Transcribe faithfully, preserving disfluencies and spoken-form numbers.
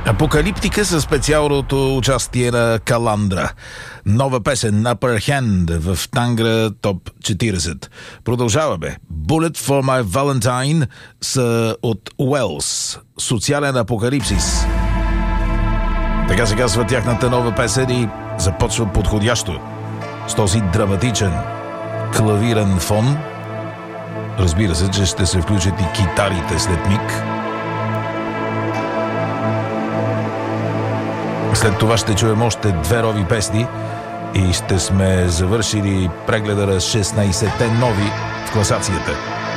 Апокалиптика със специалното участие на Каландра. Нова песен Upper Hand в Тангра топ четиридесет. Продължаваме. Bullet for my Valentine са от Уелс. Социален апокалипсис. Така се казва тяхната нова песен и започва подходящо с този драматичен клавирен фон. Разбира се, че ще се включат и китарите след миг. След това ще чуем още две нови песни и ще сме завършили прегледа на шестнайсетте нови в класацията.